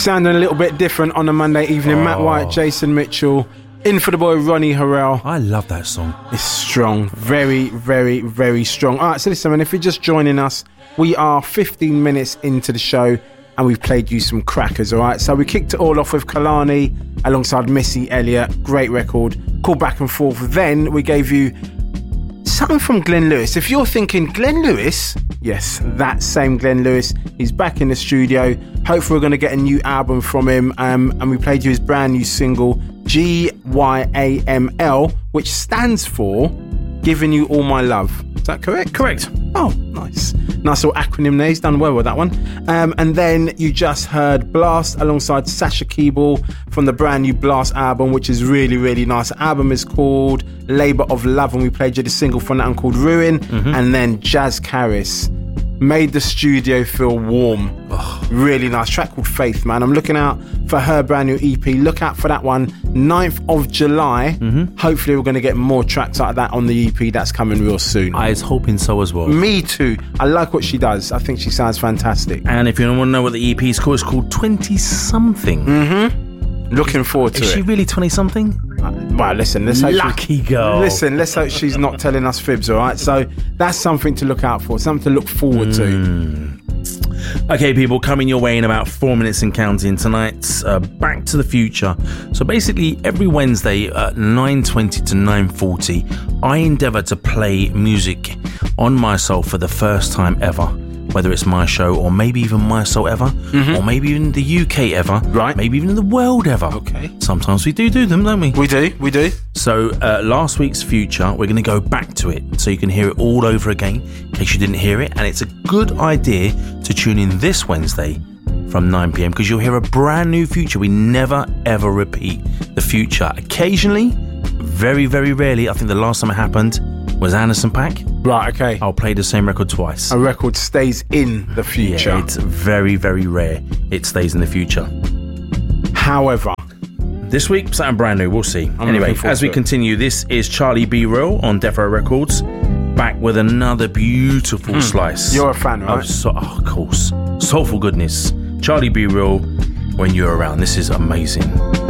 Sounding a little bit different on a Monday evening. Matt White, Jason Mitchell, in for the boy Ronnie Harrell. I love that song. It's strong. Very, very, very strong. All right, so listen, man, if you're just joining us, we are 15 minutes into the show and we've played you some crackers, all right? So we kicked it all off with Kalani alongside Missy Elliott. Great record. Called Back and Forth. Then we gave you something from Glenn Lewis. If you're thinking Glenn Lewis, yes, that same Glenn Lewis, he's back in the studio. Hopefully we're going to get a new album from him, and we played you his brand new single GYAML, which stands for Giving You All My Love. Is that correct? Correct. Oh, nice little acronym there. He's done well with that one. And then you just heard Blast alongside Sasha Keeble from the brand new Blast album, which is really, really nice. The album is called Labour of Love, and we played you the single from that one called Ruin. And then Jazz Karis made the studio feel warm. Really nice track called Faith, man. I'm looking out for her brand new EP. Look out for that one, 9th of July. Hopefully we're going to get more tracks out of that on the EP. That's coming real soon. I was hoping so as well. Me too. I like what she does. I think she sounds fantastic. And if you want to know what the EP is called, it's called 20-something. Looking forward to it. Is she really 20-something? Well, listen, let's hope Lucky girl. Listen, let's hope she's not telling us fibs, all right? So that's something to look out for, something to look forward to. Okay, people, coming your way in about 4 minutes and counting tonight's Back to the Future. So basically, every Wednesday at 9:20 to 9:40, I endeavour to play music on my soul for the first time ever. Whether it's my show or maybe even my soul ever, or maybe even the UK ever, right? Maybe even the world ever. Okay. Sometimes we do them, don't we? We do. So last week's Future, we're going to go back to it so you can hear it all over again in case you didn't hear it. And it's a good idea to tune in this Wednesday from 9 p.m. because you'll hear a brand new Future. We never ever repeat the Future. Occasionally, very, very rarely, I think the last time it happened was Anderson .Paak. Right, okay. I'll play the same record twice. A record stays in the future. Yeah, it's very, very rare it stays in the future. However, this week, something brand new, we'll see. Anyway, as we continue, this is Charlie B. Real on Death Row Records, back with another beautiful slice. You're a fan, right? Of course. Soulful goodness. Charlie B. Real, When You're Around. This is amazing.